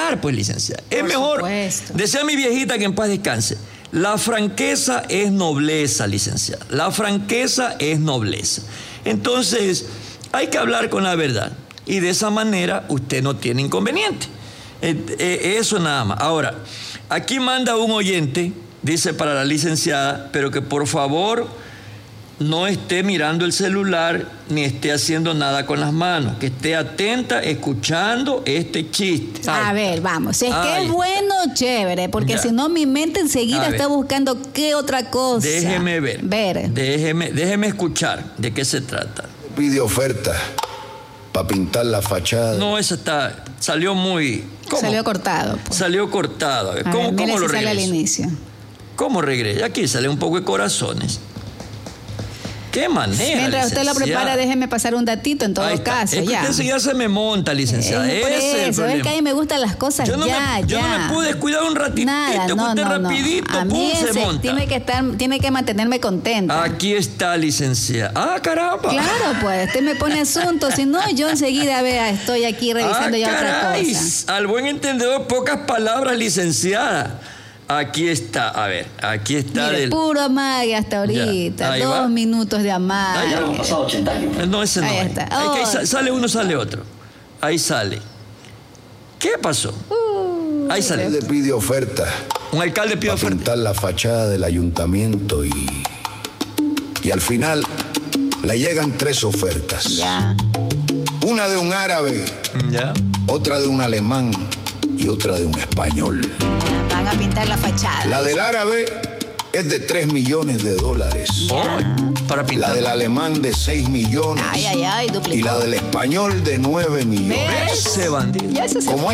hablar, pues, licenciada. Es mejor, decía mi viejita que en paz descanse, la franqueza es nobleza, licenciada. La franqueza es nobleza. Entonces, hay que hablar con la verdad. Y de esa manera usted no tiene inconveniente. Eso nada más. Ahora, aquí manda un oyente, dice para la licenciada, pero que por favor no esté mirando el celular ni esté haciendo nada con las manos, que esté atenta escuchando este chiste. A ver, vamos, es que es bueno, chévere, porque si no mi mente enseguida está buscando qué otra cosa. Déjeme ver. Déjeme escuchar de qué se trata. Pide oferta para pintar la fachada. No, eso salió muy... ¿Cómo? Salió cortado. Pues. Salió cortado. A ver, ¿cómo lo regreso? Sale al inicio. ¿Cómo regresa? Aquí sale un poco de corazones. ¿Qué manera? Mientras usted lo prepara, déjeme pasar un datito en todo caso. Es que usted ya se me monta, licenciada. Ese es el problema. Es que a mí me gustan las cosas yo no me pude descuidar un ratito. Nada, usted rapidito, a mí se monta. Tiene que mantenerme contenta. Aquí está, licenciada. ¡Ah, caramba! Claro, pues, usted me pone asuntos. Si no, yo enseguida, estoy aquí revisando ya otra cosa. Al buen entendedor, pocas palabras, licenciada. Aquí está, a ver, aquí está. Mire, puro amague hasta ahorita. 2 minutos de amague. Han pasado 80 años. No, ese no. Ahí está. Ahí sale uno, sale otro. Ahí sale. ¿Qué pasó? Ahí sale. Le pide oferta. Un alcalde pide oferta. Pintar la fachada del ayuntamiento y al final le llegan 3 ofertas. Ya. Una de un árabe. Ya. Otra de un alemán y otra de un español. Van a pintar la fachada. La del árabe es de $3 millones. Para pintar. La del alemán de 6 millones. Duplicó. Y la del español de 9 millones. Ese bandido. Ya eso se